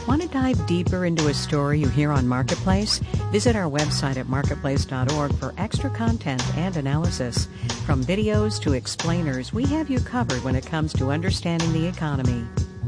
Want to dive deeper into a story you hear on Marketplace? Visit our website at marketplace.org for extra content and analysis. From videos to explainers, we have you covered when it comes to understanding the economy.